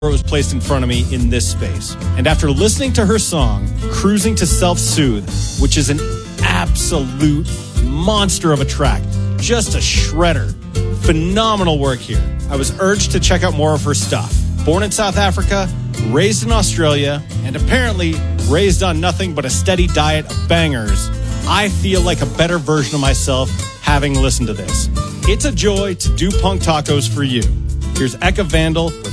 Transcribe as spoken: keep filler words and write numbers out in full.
was placed in front of me in this space. And after listening to her song, Cruising to Self-Soothe, which is an absolute monster of a track, just a shredder, phenomenal work here, I was urged to check out more of her stuff. Born in South Africa, raised in Australia, and apparently raised on nothing but a steady diet of bangers, I feel like a better version of myself having listened to this. It's a joy to do punk tacos for you. Here's Eka Vandal with